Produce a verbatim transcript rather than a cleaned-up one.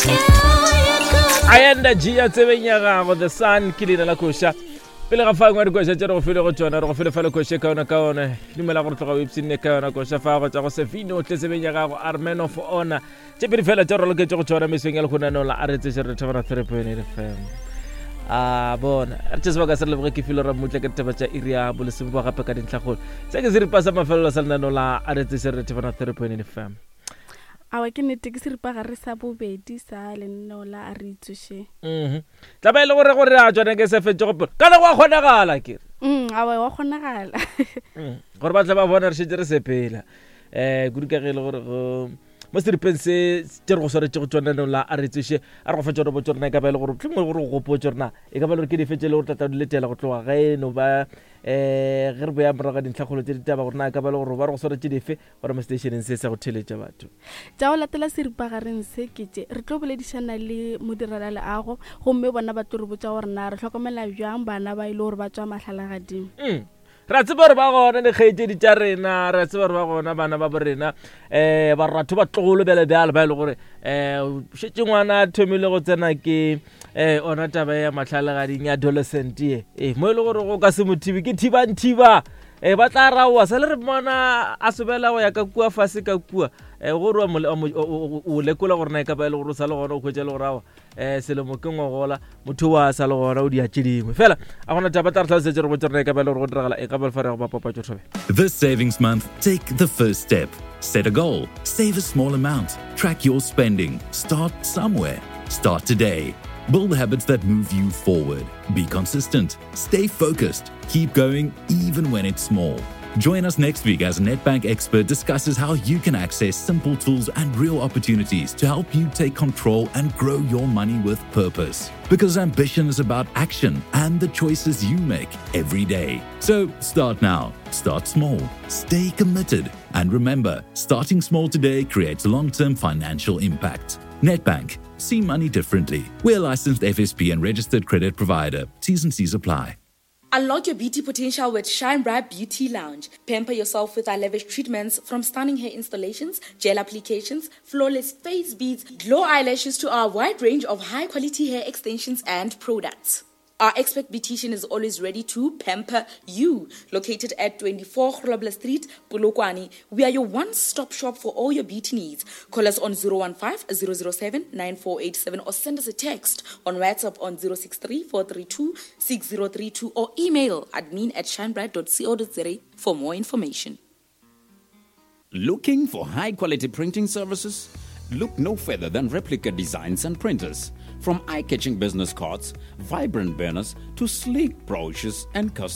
ayanda jia tsebenya gago the sun kilina la kosha pele ga fangwa di kosha tsero go fele go tsona re go fele fele kosha ka ona ka ona dimela go tloga website ka ona kosha fa go tsa go sefino o tsebenya gago armen of honor tsepedi fela tsero lo ke go tsona meseng ya le gona no la aretse se re thabana three point eight F M. Ah bona re tse ba ka se le ke filo ra mutla ke taba tsa area bo le se bo gape ka dintlhagolo se ke se re pasa mafelo sa lena no la aretse se re thabana three point eight F M. Awa ke ne teke se re pa gare sa bobedi sa lenno la a re itsoshe mhm tla ba ile gore gore a tswana ke se fetse go kana go kgonagala ke mm awa wa kgonagala mm gore ba tla ba bona re se dire sepela eh go dikagele gore go mo se re pense tse go sore tse go tswana no la a re itsoshe a re go fetsa go botsona ka ba ile gore tlhimo gore go go tsona e ka ba le ke di fetse le go tata le tela go tloga ga no ba eh ge re boya moraga dintlhagolo tse ditaba gore na ka ba le gore ba re go sore tse dife gore mo stationeng se se go theletša batho ja o latela se re pagareng se ketse re tlo boledishana le modirela le ago gomme bona ba tlo re botsa gore na re tlhokomela jang bana ba ile gore ba tswa mahlala gadimo mm ra tseba re ba gona ne kgetse di tsa rena ra tseba re ba gona bana ba borena eh ba ratho ba tlogolo bele bjale ba ile gore eh shetse ngwana thomile go tsena ke eh ona taba ya mahlala gading ya adolescent ye eh mo ile gore go ka se mothibi ke thiba nthiba eh ba tla rawa sa le re bona a sobela go ya ka kua fase ka kua eh go re o lekola gore na ka ba ile gore sa le gona o khwetse le go rawa eh se le mo ke ngogola motho wa sa le gona o di a tshedingwe fela a gona taba tla re tla re botsa re ka ba ile gore go diragala e ka ba le fare go ba papa tsobe. This savings month, take the first step. Set a goal. Save a small amount. Track your spending. Start somewhere. Start today. Build habits that move you forward. Be consistent. Stay focused. Keep going even when it's small. Join us next week as a Nedbank expert discusses how you can access simple tools and real opportunities to help you take control and grow your money with purpose. Because ambition is about action and the choices you make every day. So start now. Start small. Stay committed. And remember, starting small today creates long-term financial impact. Nedbank. See money differently. We're a licensed F S P and registered credit provider. T's and C's apply. Unlock your beauty potential with Shine Bright Beauty Lounge. Pamper yourself with our lavish treatments from stunning hair installations, gel applications, flawless face beads, glow eyelashes to our wide range of high-quality hair extensions and products. Our expert beautician is always ready to pamper you. Located at twenty-four Grobler Street, Polokwane, we are your one-stop shop for all your beauty needs. Call us on zero one five, zero zero seven, nine four eight seven or send us a text on WhatsApp on zero six three, four three two, six zero three two or email admin at shinebright dot co dot za for more information. Looking for high-quality printing services? Look no further than Replica Designs and Printers. From eye-catching business cards, vibrant banners, to sleek brochures and custom